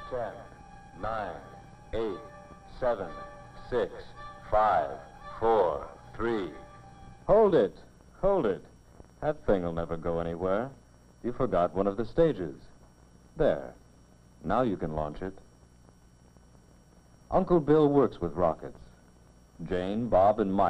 10, 9, 8, 7, 6, 5, 4, 3. Hold it. Hold it. That thing will never go anywhere. You forgot one of the stages. There. Now you can launch it. Uncle Bill works with rockets. Jane, Bob, and Mike